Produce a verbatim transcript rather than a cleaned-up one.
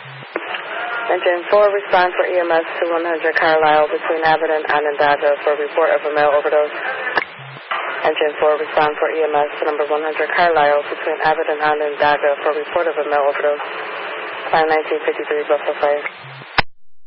Engine four, respond for E M S to one hundred Carlisle between Abbott and Onondaga for report of a male overdose. Engine four, respond for E M S to number one hundred Carlisle between Abbott and Onondaga for report of a male overdose. Climb nineteen fifty-three, Buffalo Fire.